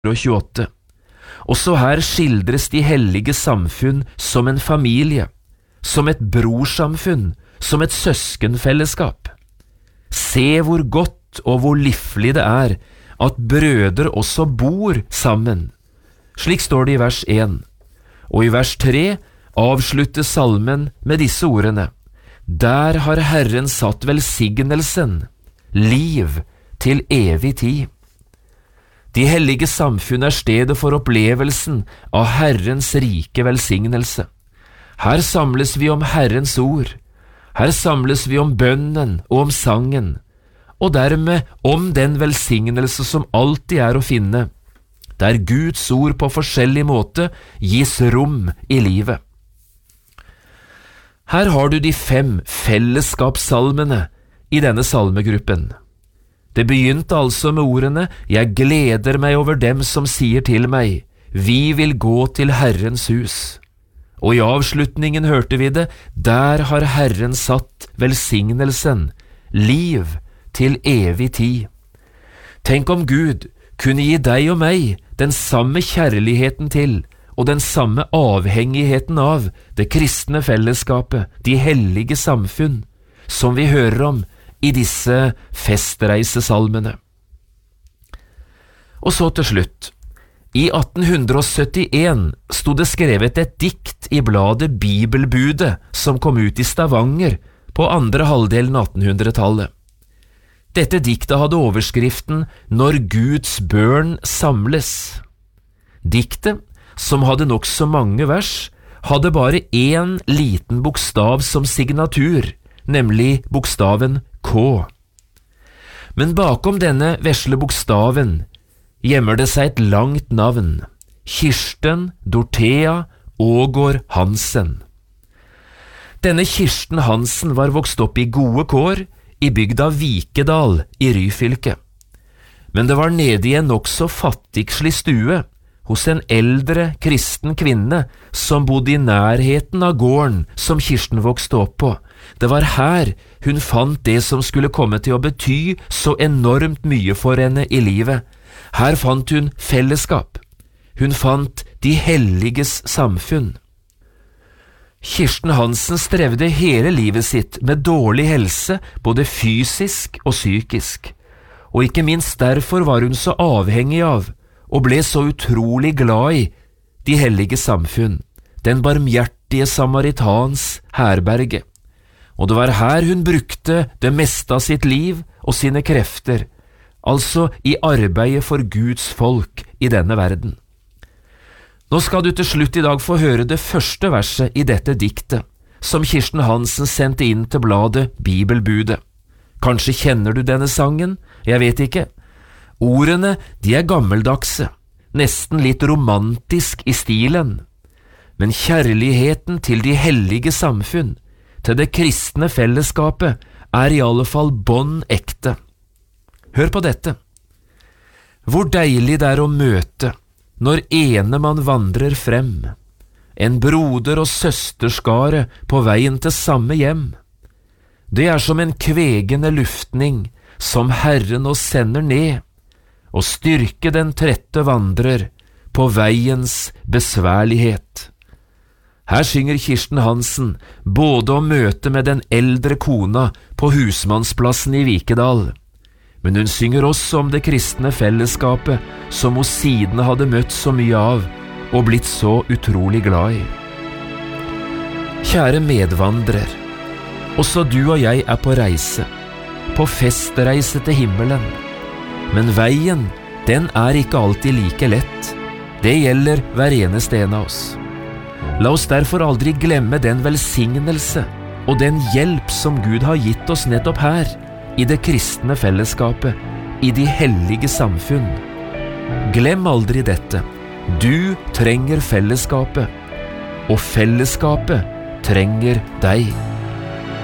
128. Også her skildres de hellige samfunn som en familie, som et brorsamfunn, som et søskenfellesskap. Se hvor godt og hvor livlig det er at brødre også bor sammen. Slik står det i vers 1. Og i vers 3 avsluttes salmen med disse ordene: Der har Herren satt velsignelsen, liv til evig tid. De hellige samfunn er stedet for opplevelsen av Herrens rike velsignelse. Her samles vi om Herrens ord, her samles vi om bønnen og om sangen, og dermed om den velsignelse som alltid er å finne, der Guds ord på forskjellig måte gis rom i livet. Her har du de 5 fellesskapssalmene i denne salmegruppen. Det begynte altså med ordene: Jeg gleder meg over dem som sier til meg, vi vil gå til Herrens hus. Og i avslutningen hørte vi det: Der har Herren satt velsignelsen, liv til evig tid. Tenk om Gud kunne gi deg og meg den samme kjærligheten til og den samme avhengigheten av det kristne fellesskapet, de hellige samfunn, som vi hører om i disse festreisesalmene. Og så til slutt. I 1871 sto det skrevet et dikt i bladet Bibelbudet som kom ut i Stavanger på andre halvdelen av 1800-tallet. Dette diktet hadde overskriften «Når Guds børn samles». Diktet, som hadde nok så mange vers, hadde bare én liten bokstav som signatur, nemlig bokstaven K. Men bakom denne vesle bokstaven gjemmer det seg et langt navn: Kirsten Dorthea Aagaard Hansen. Denne Kirsten Hansen var vokst opp i gode kår i bygda Vikedal i Ryfylke. Men det var nede i en nokså fattigslig stue hos en eldre kristen kvinne som bodde i nærheten av gården som Kirsten vokste opp på. Det var her hun fant det som skulle komme til å bety så enormt mye for henne i livet. Her fant hun fellesskap. Hun fant de helliges samfunn. Kirsten Hansen strevde hele livet sitt med dårlig helse, både fysisk og psykisk. Og ikke minst derfor var hun så avhengig av, og ble så utrolig glad i, de hellige samfunn, den barmhjertige samaritans herberge. Og det var her hun brukte det meste av sitt liv og sine krefter, altså i arbeidet for Guds folk i denne verden. Nå skal du til slutt i dag få høre det første verset i dette diktet, som Kirsten Hansen sendte inn til bladet Bibelbudet. Kanskje kjenner du denne sangen? Jeg vet ikke. Ordene, de er gammeldagse, nesten litt romantisk i stilen. Men kjærligheten til de hellige samfunn, til det kristne fellesskapet, er i alle fall bånn ekte. Hør på dette. Hvor deilig det er å møte, når ene man vandrer frem, en broder og søsterskare på veien til samme hjem. Det er som en kvegende luftning, som Herren oss sender ned, og styrke den trette vandrer på veiens besværlighet. Her synger Kirsten Hansen både om møte med den eldre kona på husmannsplassen i Vikedal, men hun synger også om det kristne fellesskapet som hun siden hadde møtt så mye av og blitt så utrolig glad i. Kjære medvandrer, også du og jeg er på reise, på festreise til himmelen. Men veien, den er ikke alltid like lett. Det gjelder hver eneste en av oss. La oss derfor aldri glemme den velsignelse og den hjelp som Gud har gitt oss nettopp her, i det kristne fellesskapet, i de hellige samfunn. Glem aldri dette. Du trenger fellesskapet, og fellesskapet trenger deg.